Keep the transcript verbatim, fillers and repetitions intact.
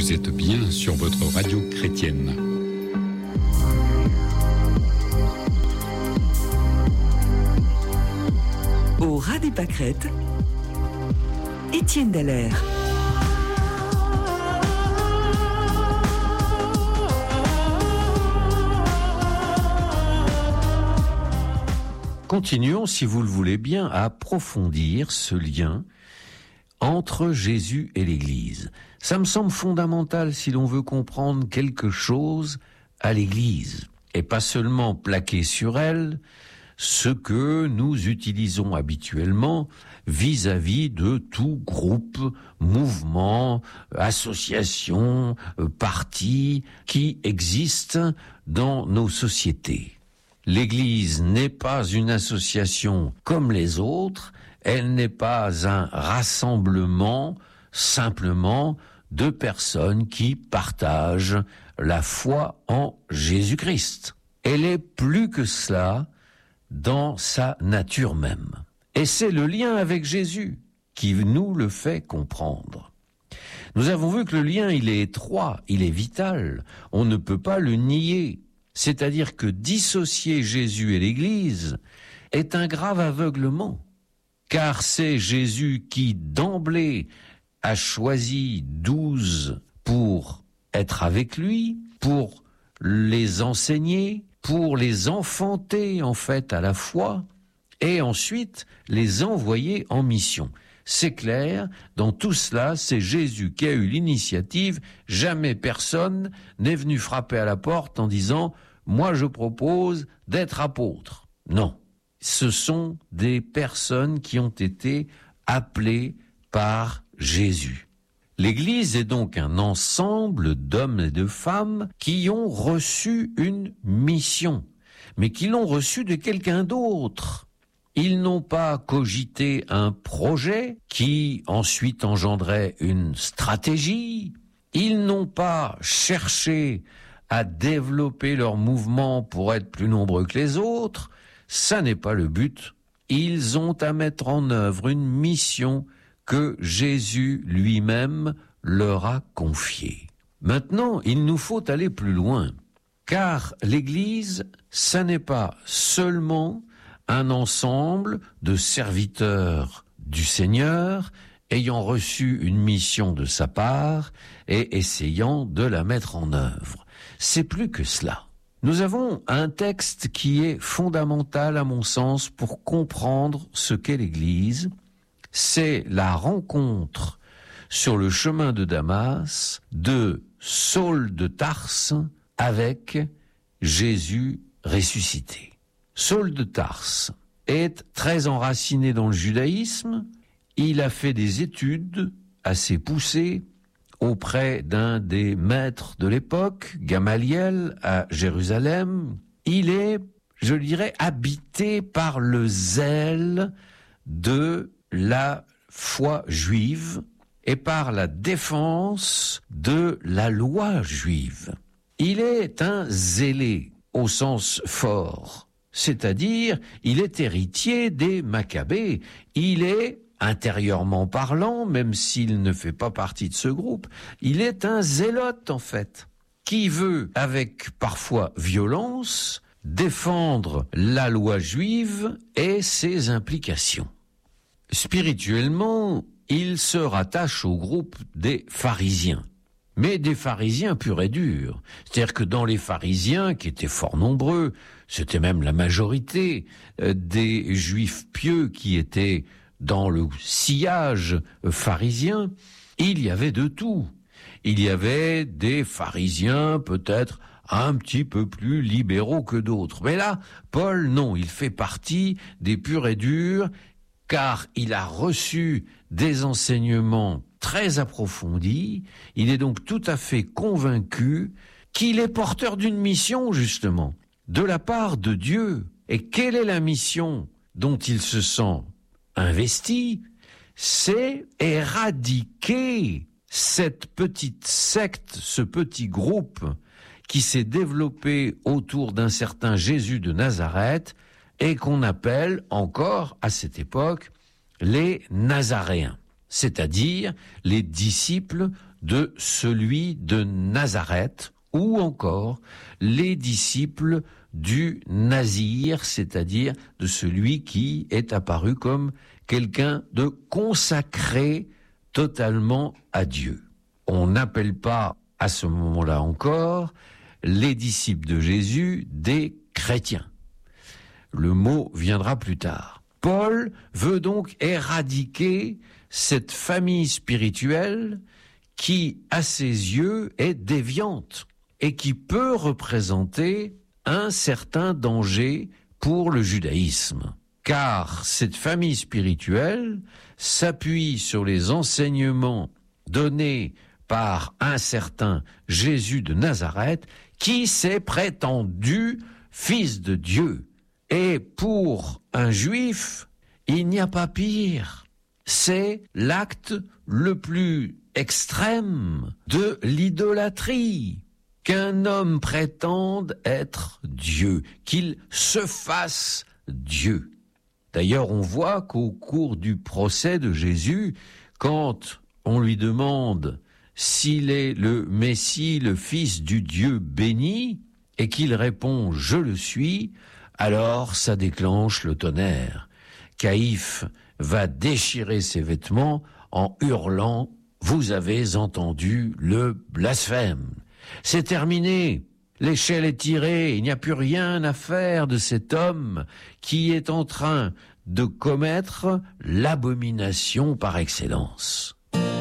Vous êtes bien sur votre radio chrétienne. Au ras des pâquerettes, Étienne Dallaire. Continuons, si vous le voulez bien, à approfondir ce lien entre Jésus et l'Église. Ça me semble fondamental si l'on veut comprendre quelque chose à l'Église, et pas seulement plaquer sur elle ce que nous utilisons habituellement vis-à-vis de tout groupe, mouvement, association, parti qui existe dans nos sociétés. L'Église n'est pas une association comme les autres, elle n'est pas un rassemblement simplement de personnes qui partagent la foi en Jésus-Christ. Elle est plus que cela dans sa nature même. Et c'est le lien avec Jésus qui nous le fait comprendre. Nous avons vu que le lien, il est étroit, il est vital, on ne peut pas le nier. C'est-à-dire que dissocier Jésus et l'Église est un grave aveuglement, car c'est Jésus qui, d'emblée, a choisi douze pour être avec lui, pour les enseigner, pour les enfanter en fait à la foi, et ensuite les envoyer en mission. C'est clair, dans tout cela, c'est Jésus qui a eu l'initiative. Jamais personne n'est venu frapper à la porte en disant « Moi, je propose d'être apôtre ». Non, ce sont des personnes qui ont été appelées par Jésus. L'Église est donc un ensemble d'hommes et de femmes qui ont reçu une mission, mais qui l'ont reçue de quelqu'un d'autre. Ils n'ont pas cogité un projet qui ensuite engendrait une stratégie. Ils n'ont pas cherché à développer leur mouvement pour être plus nombreux que les autres. Ça n'est pas le but. Ils ont à mettre en œuvre une mission que Jésus lui-même leur a confiée. Maintenant, il nous faut aller plus loin, car l'Église, ça n'est pas seulement un ensemble de serviteurs du Seigneur ayant reçu une mission de sa part et essayant de la mettre en œuvre. C'est plus que cela. Nous avons un texte qui est fondamental à mon sens pour comprendre ce qu'est l'Église. C'est la rencontre sur le chemin de Damas de Saul de Tarse avec Jésus ressuscité. Saul de Tarse est très enraciné dans le judaïsme. Il a fait des études assez poussées auprès d'un des maîtres de l'époque, Gamaliel, à Jérusalem. Il est, je dirais, habité par le zèle de la foi juive et par la défense de la loi juive. Il est un zélé au sens fort, c'est-à-dire il est héritier des Maccabées. Il est, intérieurement parlant, même s'il ne fait pas partie de ce groupe, il est un zélote en fait, qui veut, avec parfois violence, défendre la loi juive et ses implications. Spirituellement, il se rattache au groupe des pharisiens, mais des pharisiens purs et durs. C'est-à-dire que dans les pharisiens, qui étaient fort nombreux, c'était même la majorité euh, des juifs pieux qui étaient dans le sillage pharisien, il y avait de tout. Il y avait des pharisiens peut-être un petit peu plus libéraux que d'autres. Mais là, Paul, non, il fait partie des purs et durs, car il a reçu des enseignements très approfondis. Il est donc tout à fait convaincu qu'il est porteur d'une mission, justement, de la part de Dieu. Et quelle est la mission dont il se sent investi? C'est éradiquer cette petite secte, ce petit groupe qui s'est développé autour d'un certain Jésus de Nazareth et qu'on appelle encore, à cette époque, les Nazaréens. c'est-à-dire les disciples de celui de Nazareth, ou encore les disciples du Nazir, c'est-à-dire de celui qui est apparu comme quelqu'un de consacré totalement à Dieu. On n'appelle pas à ce moment-là encore les disciples de Jésus des chrétiens. Le mot viendra plus tard. Paul veut donc éradiquer cette famille spirituelle qui, à ses yeux, est déviante et qui peut représenter un certain danger pour le judaïsme. Car cette famille spirituelle s'appuie sur les enseignements donnés par un certain Jésus de Nazareth qui s'est prétendu fils de Dieu. Et pour un juif, il n'y a pas pire. C'est l'acte le plus extrême de l'idolâtrie. Qu'un homme prétende être Dieu, qu'il se fasse Dieu. D'ailleurs, on voit qu'au cours du procès de Jésus, quand on lui demande s'il est le Messie, le Fils du Dieu béni, et qu'il répond « Je le suis », alors ça déclenche le tonnerre. Caïphe va déchirer ses vêtements en hurlant « Vous avez entendu le blasphème ». C'est terminé, l'échelle est tirée, il n'y a plus rien à faire de cet homme qui est en train de commettre l'abomination par excellence.